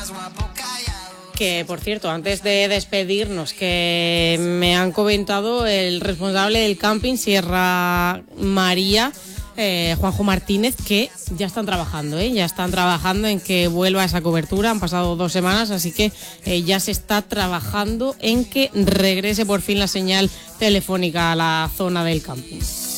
Que, por cierto, antes de despedirnos, que me han comentado el responsable del camping Sierra María, Juanjo Martínez, que ya están trabajando en que vuelva esa cobertura. Han pasado 2 semanas, así que ya se está trabajando en que regrese por fin la señal telefónica a la zona del camping.